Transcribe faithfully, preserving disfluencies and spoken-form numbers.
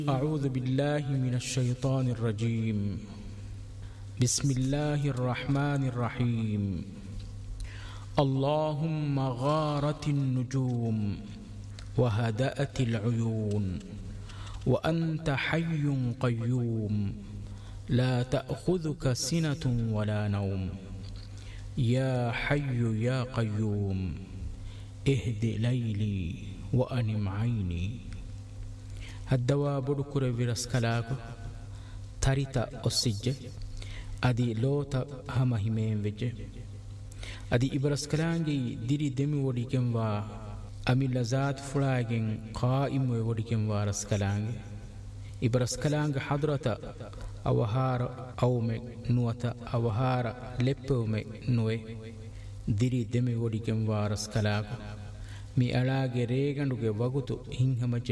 أعوذ بالله من الشيطان الرجيم. بسم الله الرحمن الرحيم. اللهم غارت النجوم وهدأت العيون وأنت حي قيوم لا تأخذك سنة ولا نوم يا حي يا قيوم اهد ليلي وأنم عيني. هدوا بدكر فيرسكلاكو تريتا أسجة أدي لوتا هم همين وجه أدي إبرسكلانجي ديري دمي وديكم وا أمي لذات فلاجين قائم وديكم وا رسكلانجي إبرسكلانج حضرة أوهار أومي نوتا أوهار لبومي نوي ديري دمي وديكم وا رسكلاكو مي ألاجي ريغندوغي وغوتو هنهما